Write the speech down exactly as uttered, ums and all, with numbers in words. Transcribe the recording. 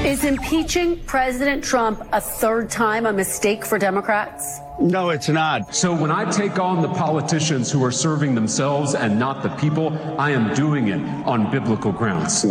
Is impeaching President Trump a third time a mistake for Democrats? No, it's not. So when I take on the politicians who are serving themselves and not the people, I am doing it on biblical grounds.